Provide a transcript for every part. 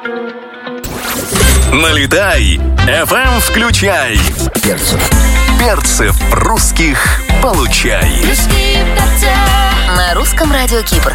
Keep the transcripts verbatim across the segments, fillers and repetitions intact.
Налетай, эф эм включай. Перцев. Перцев русских получай. На русском радио Кипр.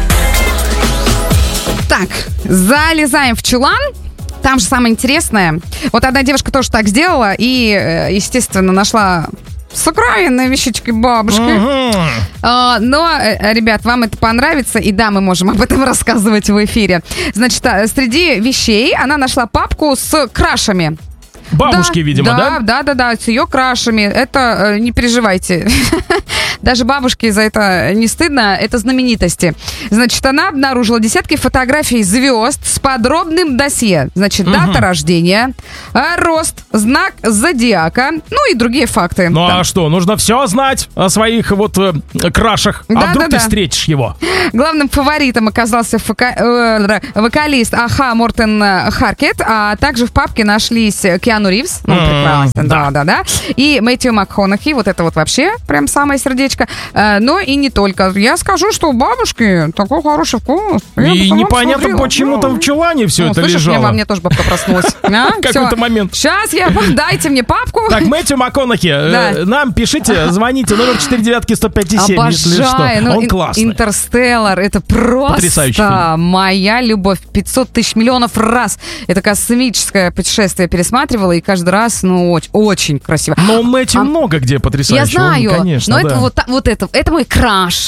Так, залезаем в чулан. Там же самое интересное. Вот одна девушка тоже так сделала и, естественно, нашла сокровенные вещички бабушки. Uh-huh. А, но, ребят, вам это понравится, и да, мы можем об этом рассказывать в эфире. Значит, среди вещей она нашла папку с крашами. Бабушки, да, видимо, да? Да, да, да, да, с ее крашами. Это, не переживайте. Даже бабушке за это не стыдно. Это знаменитости. Значит, она обнаружила десятки фотографий звезд с подробным досье. Значит, угу. дата рождения, рост, знак зодиака, ну и другие факты. Ну там. А что, нужно все знать о своих вот э, крашах. Да, а вдруг да, ты да. встретишь его? Главным фаворитом оказался фока... э, вокалист Аха Мортен Харкет, а также в папке нашлись Киану Ривз, ну, Mm, прекрасно, да. да, да, да, и Мэтью МакКонахи, вот это вот вообще прям самое сердечко, э, но и не только. Я скажу, что у бабушки такой хороший вкус. И непонятно, почему-то в чулане все ну, это слышишь, лежало. Мне, во мне тоже бабка проснулась. Какой-то момент. Сейчас я, дайте мне папку. Так, Мэтью МакКонахи, нам пишите, звоните, номер четыре девятки сто пять семь, если что. Он классный. Интерстеллар, это просто потрясающий фильм. Моя любовь. пятьсот тысяч миллионов раз. Это космическое путешествие пересматривала, и каждый раз, ну, очень, очень красиво. Но Мэтью а, много где потрясающий. Я знаю, он, конечно, но да. это вот, вот это, это мой краш.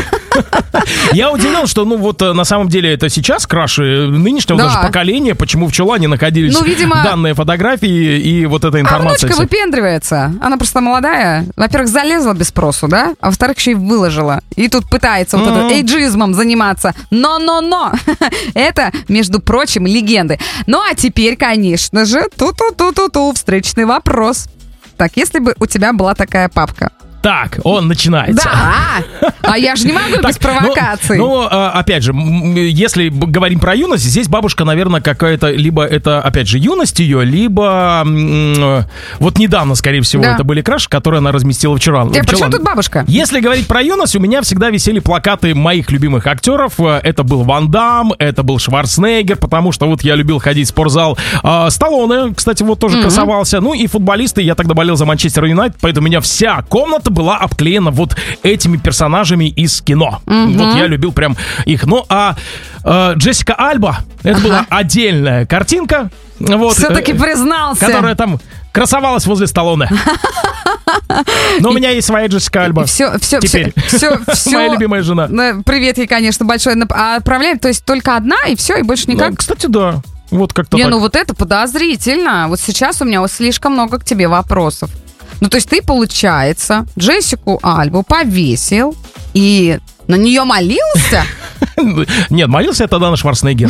Я удивлен, что, ну, вот на самом деле это сейчас краши нынешнего да. даже поколения, почему в чулане находились ну, видимо, данные фотографии и вот эта информация. А внучка выпендривается. Она просто молодая. Во-первых, залезла без спросу, да? А во-вторых, еще и выложила. И тут пытается вот mm-hmm. это эйджизмом заниматься. Но-но-но! Это, между прочим, легенды. Ну, а теперь, конечно же, ту-ту-ту-ту-ту, встречный вопрос. Так, если бы у тебя была такая папка, Так, он начинается. Да, а я же не могу без провокаций. Ну, опять же, если говорим про юность, здесь бабушка, наверное, какая-то, либо это, опять же, юность ее, либо вот недавно, скорее всего, это были краши, которые она разместила вчера. Э, почему тут бабушка? Если говорить про юность, у меня всегда висели плакаты моих любимых актеров. Это был Ван Дамм, это был Шварценеггер, потому что вот я любил ходить в спортзал. Сталлоне, кстати, вот тоже красовался. Ну и футболисты, я тогда болел за Манчестер Юнайтед, поэтому у меня вся комната была обклеена вот этими персонажами из кино. Mm-hmm. Вот я любил прям их. Ну, а э, Джессика Альба, это ага. была отдельная картинка. Вот, все-таки э, признался. Которая там красовалась возле Сталлоне. Но у меня есть своя Джессика Альба. Все, все, Теперь. Все, все, моя любимая жена. Привет ей, конечно, большое. А отправляем, то есть только одна, и все, и больше никак? Ну, кстати, да. Вот как-то Не, так. ну вот это подозрительно. Вот сейчас у меня вот слишком много к тебе вопросов. Ну, то есть ты, получается, Джессику Альбу повесил и на нее молился? Нет, молился я тогда на Шварценеггера.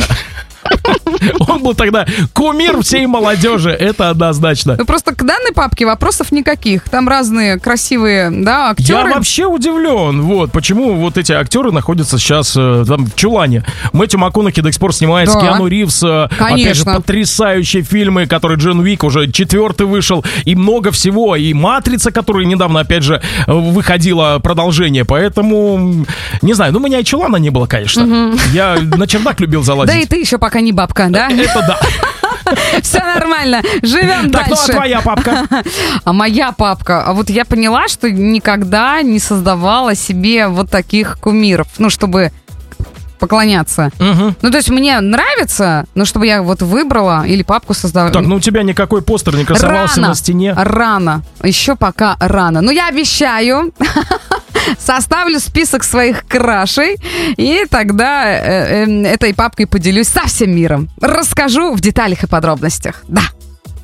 Он был тогда кумир всей молодежи, это однозначно. Ну просто к данной папке вопросов никаких. Там разные красивые, да, актеры. Я вообще удивлен, вот, почему вот эти актеры находятся сейчас э, там в чулане. Мэтью МакКонахи до сих пор снимается, да. Киану Ривз, э, опять же, потрясающие фильмы, которые Джон Уик уже четвертый вышел, и много всего, и Матрица, которая недавно, опять же, выходила продолжение, поэтому, не знаю, ну, у меня и чулана не было, конечно. Угу. Я на чердак любил залазить. Да и ты еще пока не бабка, да? Это да. Все нормально, живем так, дальше. Так, ну а твоя папка? А моя папка? А вот я поняла, что никогда не создавала себе вот таких кумиров, ну, чтобы поклоняться. Угу. Ну, то есть мне нравится, но чтобы я вот выбрала или папку создала. Так, ну у тебя никакой постер не красовался рано, на стене. Рано, еще пока рано. Но я обещаю, составлю список своих крашей, и тогда э, э, этой папкой поделюсь со всем миром. Расскажу в деталях и подробностях. Да.